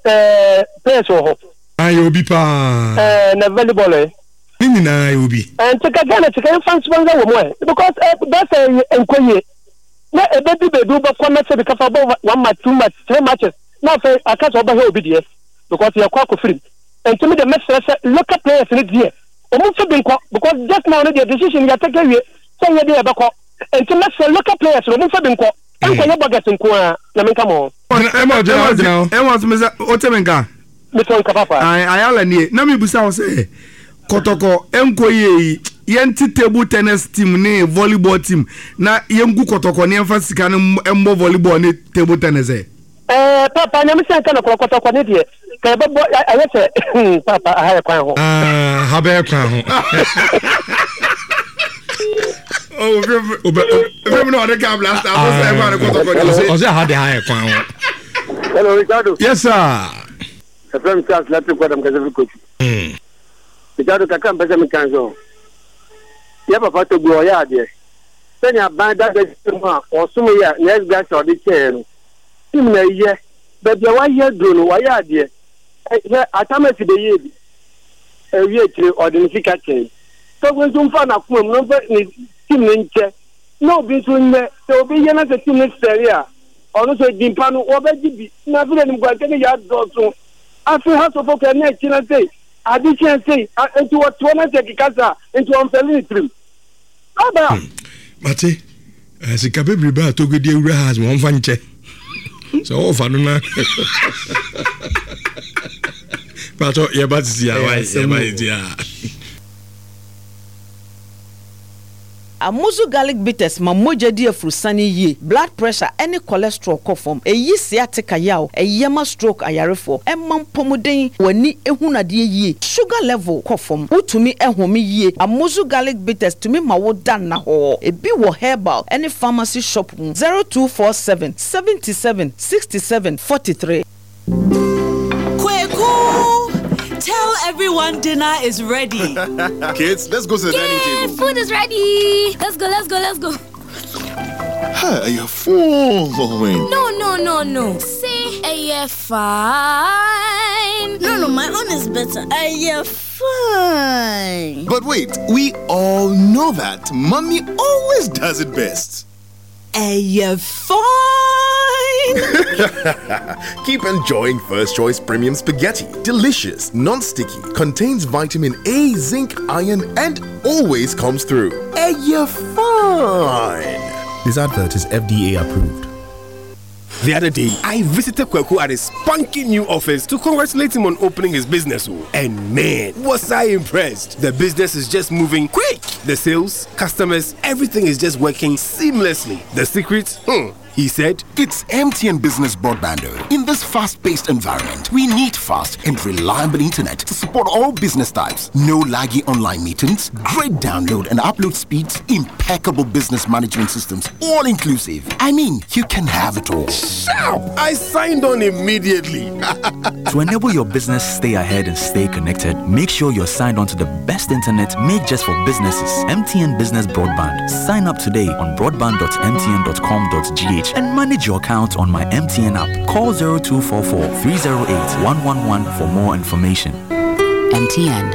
players ho. Ayo bi pa. Na volleyball. Nini na ayo bi. Tika Ghana tika fan sponsor wo mo because that's enkoye. Na ebedu bedu ba kwa match be kafa bo 1 match 2 match 3 matches. Na fa akasa oba he obi because you are kwa free. And to me the message local players in here. Almost been because just now the decision you take away. So you dey abako. And to message local players almost been ko. Enko ye bogas nko na me come on. Want me say otemenka. Me ton ka papa. Ayala ni na me busa wo say Kotoko enko ye yenti table tennis team ne volleyball team na yengu Kotoko ne emfa sika ne embo volleyball ne table tennis papa nyame se kan ko Kotoko ne de ka bebo ayese papa ha kwan ho ha be kwan ho oh no the cable last I was Kotoko o se ha de ha kwan ho. Hello Ricardo. Yes sir. From South Latin kwa mkaza coach. Ricardo kaka mpesa mikanzo. Ya papa to go ya de. Senya banda de ma osumu ya next guy so de chair. Tim na ye. Bebe wa ye drone wa ya de. Atama fi de ye bi. Ewie kire ordinary chain. So when some fan akuma no ni tim nche. No bi so nne. So obi ye na se tim ne seria. Ono so dimpa no obaji bi. Na vile ni gwa kene ya do so. After house of okay na china say. Addition say into what one take casa into on selling trim. Aba. Mate, sika bebre ba to gede ewura has mo mfa nche. So ofa no na. Pato ye ba tisi ya wa ye ba dia. Amuzu garlic bitters ma moja di afrusani ye blood pressure any cholesterol kofom eyi sciatica yaw eyema stroke ayarefo emam pomuden wani ehunade ye sugar level kofom utumi ehome ye Amuzu garlic bitters tumi ma wo dan na ho ebi wo herbal any pharmacy shop 0247 77 67 43. Tell everyone dinner is ready. Kids, let's go to the dining table. Food is ready. Let's go. Hey, you're full. No. Say, you're fine. No, my own is better. You're fine. But wait, we all know that Mommy always does it best. You're fine. Keep enjoying First Choice Premium Spaghetti. Delicious, non-sticky, contains vitamin A, zinc, iron, and always comes through. You're fine. This advert is FDA approved. The other day, I visited Kweku at his spunky new office to congratulate him on opening his business. And man, was I impressed. The business is just moving quick. The sales, customers, everything is just working seamlessly. The secret? He said, it's MTN Business Broadband. In this fast-paced environment, we need fast and reliable internet to support all business types. No laggy online meetings, great download and upload speeds, impeccable business management systems, all inclusive. I mean, you can have it all. Sharp! I signed on immediately. To enable your business stay ahead and stay connected, make sure you're signed on to the best internet made just for businesses. MTN Business Broadband. Sign up today on broadband.mtn.com.gh and manage your account on my MTN app. Call 0244 308 111 for more information. MTN.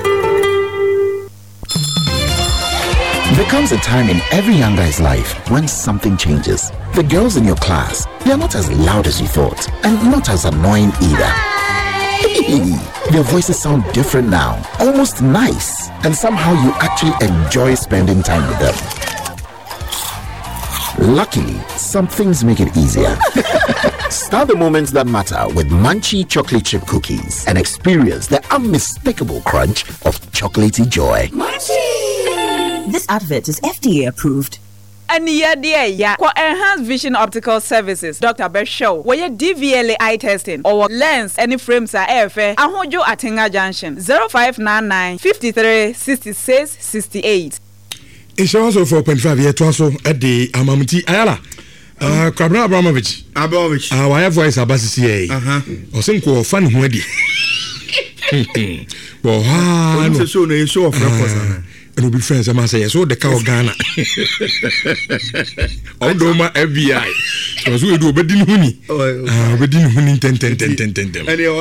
There comes a time in every young guy's life when something changes. The girls in your class, they are not as loud as you thought, and not as annoying either. Their voices sound different now, almost nice, and somehow you actually enjoy spending time with them. Luckily, some things make it easier. Start the moments that matter with Munchie chocolate chip cookies and experience the unmistakable crunch of chocolatey joy. Munchie! This advert is FDA approved. And yeah, for Enhanced Vision Optical Services, Dr. Beshow, where DVLA eye testing or lens any frames are AFA, Ahojo Atenga Junction 0599 53 66 68. It's also 4.5 years also at the Amamuti Ayala. Krabna Abramovich. Our voice Abassi. Or some call fun wedding. Well, I'm so no show of and we'll be friends. I must say, so the cow Ghana. Although my FBI. So we do, but didn't win. 10.